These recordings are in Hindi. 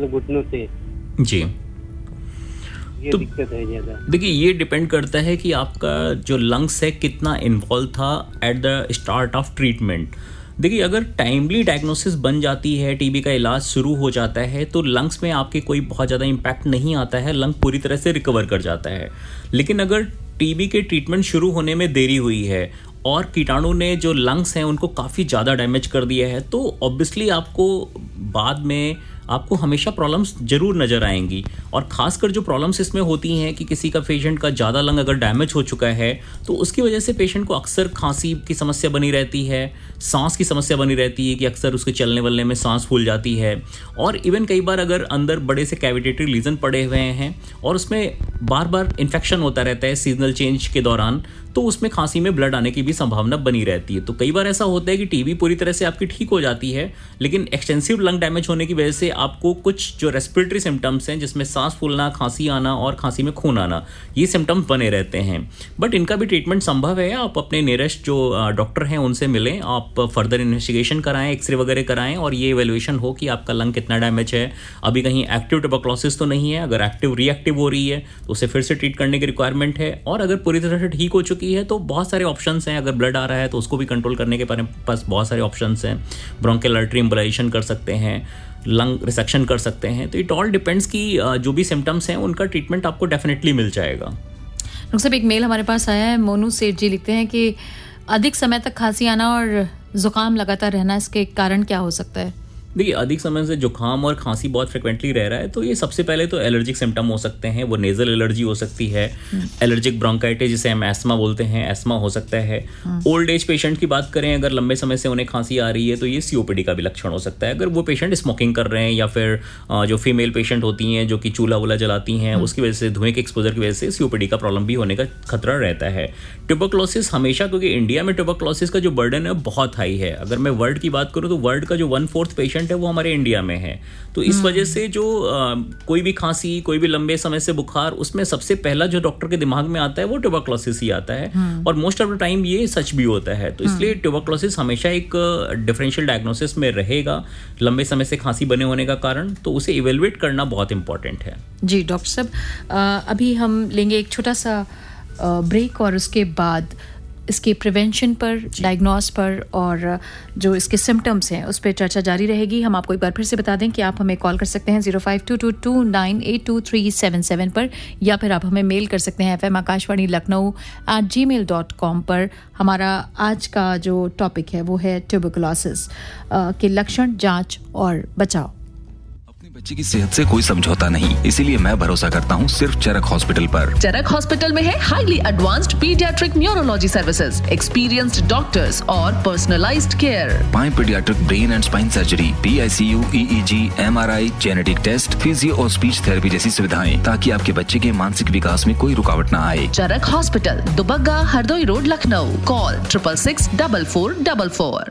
मतलब घुटनों से जी, ये तो दिक्कत है ज्यादा। देखिए ये डिपेंड करता है कि आपका जो लंग्स है कितना इन्वॉल्व था at the start of treatment. देखिए अगर टाइमली डायग्नोसिस बन जाती है, टीबी का इलाज शुरू हो जाता है, तो लंग्स में आपके कोई बहुत ज़्यादा इम्पैक्ट नहीं आता है, लंग पूरी तरह से रिकवर कर जाता है। लेकिन अगर टीबी के ट्रीटमेंट शुरू होने में देरी हुई है और कीटाणु ने जो लंग्स हैं उनको काफ़ी ज़्यादा डैमेज कर दिया है, तो ऑब्वियसली आपको बाद में आपको हमेशा प्रॉब्लम्स जरूर नज़र आएंगी। और ख़ासकर जो प्रॉब्लम्स इसमें होती हैं कि किसी का पेशेंट का ज़्यादा लंग अगर डैमेज हो चुका है तो उसकी वजह से पेशेंट को अक्सर खांसी की समस्या बनी रहती है, सांस की समस्या बनी रहती है कि अक्सर उसके चलने वलने में सांस फूल जाती है, और इवन कई बार अगर अंदर बड़े से कैविटेटरी लीजन पड़े हुए हैं और उसमें बार बार इन्फेक्शन होता रहता है सीजनल चेंज के दौरान, तो उसमें खांसी में ब्लड आने की भी संभावना बनी रहती है। तो कई बार ऐसा होता है कि टीबी पूरी तरह से आपकी ठीक हो जाती है, लेकिन एक्सटेंसिव लंग डैमेज होने की वजह से आपको कुछ जो रेस्पिरेटरी सिम्टम्स हैं जिसमें सांस फूलना, खांसी आना और खांसी में खून आना, ये सिम्टम्स बने रहते हैं। बट इनका भी ट्रीटमेंट संभव है। आप अपने नियरेस्ट जो डॉक्टर हैं उनसे मिलें, आप फर्दर इन्वेस्टिगेशन कराएं, एक्सरे वगैरह कराएं और ये इवेल्युएशन हो कि आपका लंग कितना डैमेज है, अभी कहीं एक्टिव ट्यूबरक्लोसिस तो नहीं है। अगर एक्टिव रिएक्टिव हो रही है तो उसे फिर से ट्रीट करने की रिक्वायरमेंट है, और अगर पूरी तरह से ठीक हो चुकी है तो बहुत सारे ऑप्शंस हैं। अगर ब्लड आ रहा है तो उसको भी कंट्रोल करने के पास बहुत सारे ऑप्शंस हैं। ब्रोंकियल आर्टरी एम्बोलाइजेशन कर सकते हैं, लंग रिसेक्शन कर सकते हैं। तो इट ऑल डिपेंड्स कि जो भी सिम्टम्स हैं उनका ट्रीटमेंट आपको डेफिनेटली मिल जाएगा। डॉक्टर साहब, एक मेल हमारे पास आया है, मोनू सेठ जी लिखते हैं कि अधिक समय तक खांसी आना और जुकाम लगातार रहना, इसके कारण क्या हो सकता है? देखिए अधिक समय से जुकाम और खांसी बहुत फ्रिक्वेंटली रह रहा है तो ये सबसे पहले तो एलर्जिक सिम्टम हो सकते हैं। वो नेजल एलर्जी हो सकती है, एलर्जिक ब्रोंकाइटिस जिसे हम एस्मा बोलते हैं, एस्मा हो सकता है। ओल्ड एज पेशेंट की बात करें, अगर लंबे समय से उन्हें खांसी आ रही है तो ये सीओपीडी का भी लक्षण हो सकता है। अगर वो पेशेंट स्मोकिंग कर रहे हैं या फिर जो फीमेल पेशेंट होती हैं जो कि चूल्हा वूल्हा जलाती हैं, उसकी वजह से, धुएं के एक्सपोजर की वजह से सीओपीडी का प्रॉब्लम भी होने का खतरा रहता है। ट्यूबरक्लोसिस हमेशा, क्योंकि इंडिया में ट्यूबरक्लोसिस का जो बर्डन है बहुत हाई है। अगर मैं वर्ल्ड की बात करूँ तो वर्ल्ड का जो 1/4 पेशेंट है वो हमारे इंडिया में है। तो इस वजह से जो कोई भी खांसी, कोई भी लंबे समय से बुखार, उसमें सबसे पहला जो डॉक्टर के दिमाग में आता है वो ट्यूबरक्लोसिस ही आता है। और मोस्ट ऑफ द टाइम ये सच भी होता है। तो इसलिए ट्यूबरक्लोसिस हमेशा एक डिफरेंशियल डायग्नोसिस में रहेगा लंबे समय से खांसी बने होने का कारण, तो उसे इवेलुएट करना बहुत इंपॉर्टेंट है। जी डॉक्टर साहब, अभी हम लेंगे एक छोटा सा ब्रेक और उसके बाद इसके प्रिवेंशन पर, डायग्नोस पर और जो इसके सिम्टम्स हैं उस पर चर्चा जारी रहेगी। हम आपको एक बार फिर से बता दें कि आप हमें कॉल कर सकते हैं 0522298237 पर, या फिर आप हमें मेल कर सकते हैं fmakashvani.lucknow@gmail.com पर। हमारा आज का जो टॉपिक है वो है ट्यूबरकुलोसिस के लक्षण, जांच और बचाव। बच्चे की सेहत से कोई समझौता नहीं, इसीलिए मैं भरोसा करता हूँ सिर्फ चरक हॉस्पिटल पर। चरक हॉस्पिटल में है highly advanced paediatric neurology services, experienced doctors और पर्सनलाइज्ड केयर। पाए paediatric brain and spine surgery, PICU, EEG, MRI, genetic test, physio और स्पीच थेरेपी जैसी सुविधाएं, ताकि आपके बच्चे के मानसिक विकास में कोई रुकावट न आए। चरक hospital, Dubagga, Hardoi road, Lucknow. Call 666444।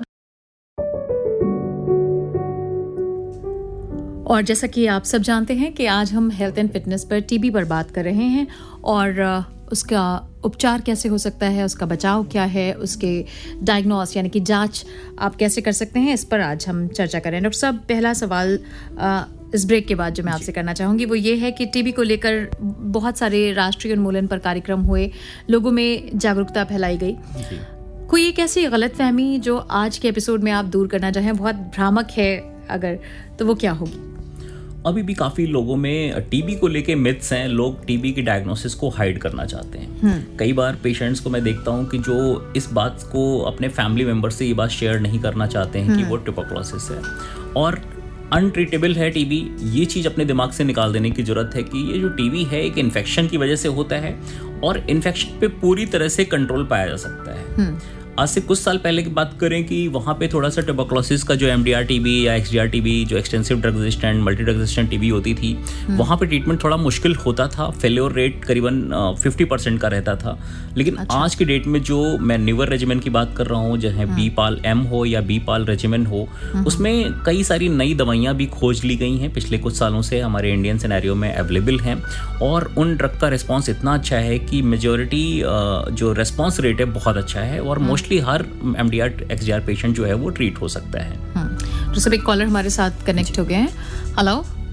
और जैसा कि आप सब जानते हैं कि आज हम हेल्थ एंड फिटनेस पर, टीबी पर बात कर रहे हैं और उसका उपचार कैसे हो सकता है, उसका बचाव क्या है, उसके डायग्नोस यानी कि जांच आप कैसे कर सकते हैं, इस पर आज हम चर्चा करें। डॉक्टर साहब, पहला सवाल इस ब्रेक के बाद जो मैं आपसे करना चाहूँगी वो ये है कि टीबी को लेकर बहुत सारे राष्ट्रीय उन्मूलन पर कार्यक्रम हुए, लोगों में जागरूकता फैलाई गई। कोई एक ऐसी गलतफहमी जो आज के एपिसोड में आप दूर करना चाहें, बहुत भ्रामक है अगर, तो वो क्या होगी? अभी भी काफ़ी लोगों में टीबी को लेके मिथ्स हैं। लोग टीबी की डायग्नोसिस को हाइड करना चाहते हैं। कई बार पेशेंट्स को मैं देखता हूं कि जो इस बात को अपने फैमिली मेम्बर से ये बात शेयर नहीं करना चाहते हैं कि वो ट्यूबरकुलोसिस है और अनट्रीटेबल है टीबी। ये चीज़ अपने दिमाग से निकाल देने की ज़रूरत है कि ये जो टीबी है एक इन्फेक्शन की वजह से होता है और इन्फेक्शन पे पूरी तरह से कंट्रोल पाया जा सकता है। आज से कुछ साल पहले की बात करें कि वहाँ पे थोड़ा सा ट्यूबरकुलोसिस का जो MDR टीबी या XDR टीबी, जो extensive drug resistant, multi drug resistant TB होती थी, वहाँ पे ट्रीटमेंट थोड़ा मुश्किल होता था। फेल्योर रेट करीबन 50% का रहता था। लेकिन आज की डेट में जो मैं न्यूअर रेजिमेन की बात कर रहा हूँ, चाहे BPAL-M हो या BPAL रेजिमेन हो, उसमें कई सारी नई दवाइयाँ भी खोज ली गई हैं पिछले कुछ सालों से, हमारे इंडियन सिनेरियो में अवेलेबल हैं और उन ड्रग का रिस्पॉन्स इतना अच्छा है कि मेजोरिटी जो रिस्पॉन्स रेट है बहुत अच्छा है और मोस्टली हर MDR XDR पेशेंट जो है वो ट्रीट हो सकता है। तो सब एक कॉलर हमारे साथ कनेक्ट हो गए हैं। हेलो